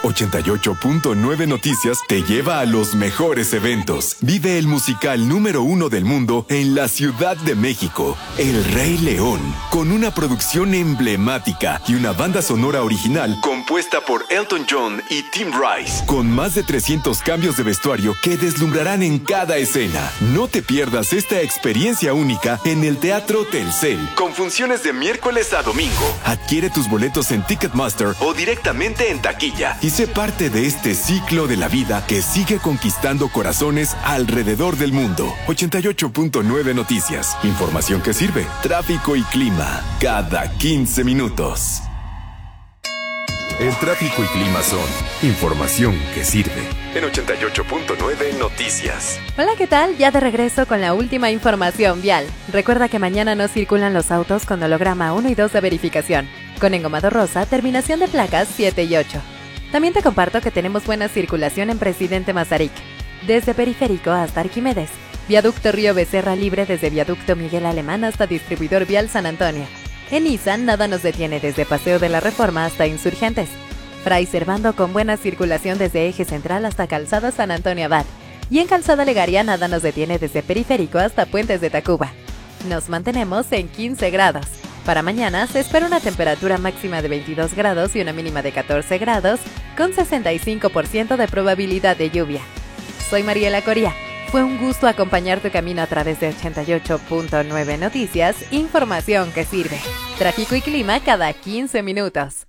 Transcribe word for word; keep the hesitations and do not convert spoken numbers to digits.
ochenta y ocho punto nueve Noticias te lleva a los mejores eventos. Vive el musical número uno del mundo en la Ciudad de México, El Rey León, con una producción emblemática y una banda sonora original compuesta por Elton John y Tim Rice, con más de trescientos cambios de vestuario que deslumbrarán en cada escena. No te pierdas esta experiencia única en el Teatro Telcel, con funciones de miércoles a domingo. Adquiere tus boletos en Ticketmaster o directamente en taquilla y sé parte de este ciclo de la vida que sigue conquistando corazones alrededor del mundo. ochenta y ocho punto nueve Noticias. Información que sirve. Tráfico y clima cada quince minutos. El tráfico y clima son información que sirve. En ochenta y ocho punto nueve Noticias. Hola, ¿qué tal? Ya de regreso con la última información vial. Recuerda que mañana no circulan los autos con holograma uno y dos de verificación, con engomado rosa, terminación de placas siete y ocho. También te comparto que tenemos buena circulación en Presidente Mazarik, desde Periférico hasta Arquímedes, Viaducto Río Becerra libre desde Viaducto Miguel Alemán hasta Distribuidor Vial San Antonio. En Nissan nada nos detiene desde Paseo de la Reforma hasta Insurgentes. Fray Servando con buena circulación desde Eje Central hasta Calzada San Antonio Abad. Y en Calzada Legaria nada nos detiene desde Periférico hasta Puentes de Tacuba. Nos mantenemos en quince grados. Para mañana se espera una temperatura máxima de veintidós grados y una mínima de catorce grados, con sesenta y cinco por ciento de probabilidad de lluvia. Soy Mariela Coria. Fue un gusto acompañar tu camino a través de ochenta y ocho punto nueve Noticias, información que sirve. Tráfico y clima cada quince minutos.